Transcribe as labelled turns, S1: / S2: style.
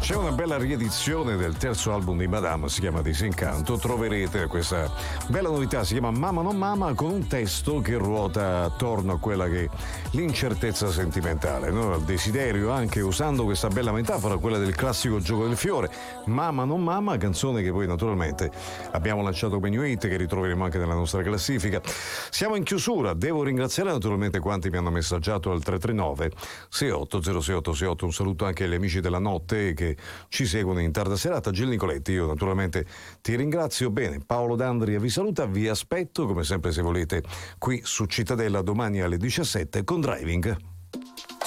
S1: C'è una bella riedizione del terzo album di Madame, si chiama Disincanto. Troverete questa bella novità, si chiama Mama non Mama, con un testo che ruota attorno a quella che è l'incertezza sentimentale, no? Il desiderio, anche usando questa bella metafora, quella del classico gioco del fiore. Mama non Mama, canzone che poi naturalmente abbiamo lanciato come new hit, che ritroveremo anche nella nostra classifica. Siamo in chiusura, devo ringraziare naturalmente quanti mi hanno messaggiato al 339 6806868. Un saluto anche agli amici della notte che ci seguono in tarda serata. Gil Nicoletti, io naturalmente ti ringrazio. Bene, Paolo D'Andria vi saluta, vi aspetto come sempre se volete qui su Cittadella domani alle 17 con Driving.